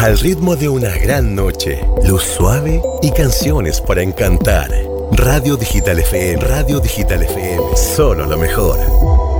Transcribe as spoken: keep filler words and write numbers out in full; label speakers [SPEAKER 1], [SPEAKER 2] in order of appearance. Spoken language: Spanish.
[SPEAKER 1] Al ritmo de una gran noche, luz suave y canciones para encantar. Radio Digital F M, Radio Digital F M, solo lo mejor.